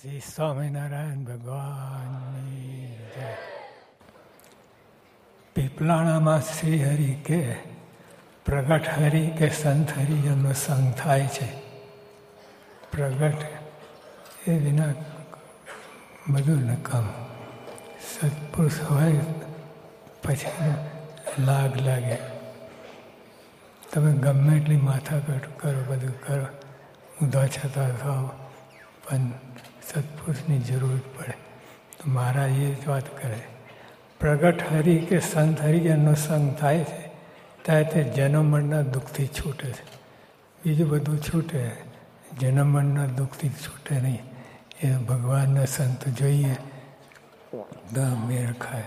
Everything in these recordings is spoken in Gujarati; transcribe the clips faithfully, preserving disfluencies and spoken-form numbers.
શ્રી સ્વામિનારાયણ ભગવાનની જય. પીપલાણામાં શ્રી હરિ કે પ્રગટ હરિ કે સંત હરિજનનો સંગ થાય છે. પ્રગટ એ વિના બધું નકામ. સત્પુરુષ હોય પછી લાગ લાગે. તમે ગમે એટલી માથાકૂટ કરો, બધું કરો, ઊંધા છતાં થાવ, પણ સત્પુરુષની જરૂર પડે. તો મહારાજ એ જ વાત કરે, પ્રગટ હરિ કે સંત હરિજનનો સંગ થાય છે ત્યારે તે જન્મમરણના દુઃખથી છૂટે છે. બીજું બધું છૂટે, જન્મમરણના દુઃખથી છૂટે નહીં. એ ભગવાનના સંત જોઈએ તો મેળ ખાય.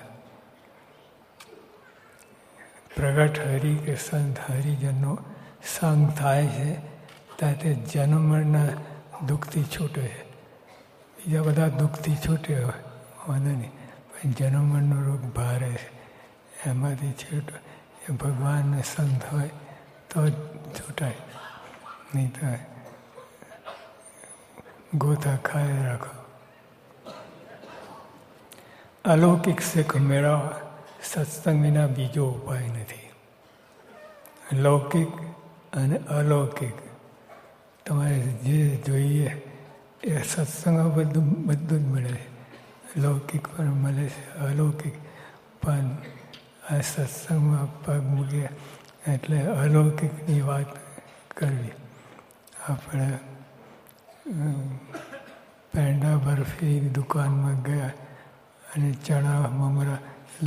પ્રગટ હરિ કે સંત હરિજનનો સંગ થાય છે ત્યારે તે જન્મમરણના દુઃખથી છૂટે છે. બીજા બધા દુઃખથી છૂટે હોય વાંધો નહીં, પણ જન્મમરણનો રોગ ભારે છે, એમાંથી છૂટો. એ ભગવાનને સંત હોય તો જ છૂટાય, નહીં તો ગોતા ખાય રાખો. અલૌકિક સુખ મેળવવા સત્સંગ વિના બીજો ઉપાય નથી. લૌકિક અને અલૌકિક તમારે જે જોઈએ એ સત્સંગમાં બધું બધું જ મળે છે. લૌકિક પણ મળે છે, અલૌકિક પણ. આ સત્સંગમાં પગ મૂકે એટલે અલૌકિકની વાત કરવી. આપણે પેંડા બરફી દુકાનમાં ગયા અને ચણા મમરા